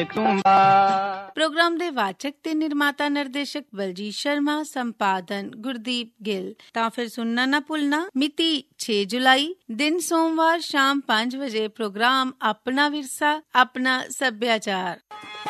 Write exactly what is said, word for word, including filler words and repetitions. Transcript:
Programme ਦੇ ਵਾਚਕ ਤੇ ਨਿਰਮਾਤਾ ਨਿਰਦੇਸ਼ਕ ਬਲਜੀਤ ਸ਼ਰਮਾ, ਸੰਪਾਦਨ ਗੁਰਦੀਪ ਗਿੱਲ। ਤਾਂ ਫਿਰ ਸੁਣਨਾ ਨਾ ਭੁੱਲਣਾ। ਮਿਤੀ ਛੇ ਜੁਲਾਈ, ਦਿਨ ਸੋਮਵਾਰ, ਸ਼ਾਮ ਪੰਜ ਵਜੇ ਪ੍ਰੋਗਰਾਮ ਆਪਣਾ ਵਿਰਸਾ ਆਪਣਾ ਸੱਭਿਆਚਾਰ।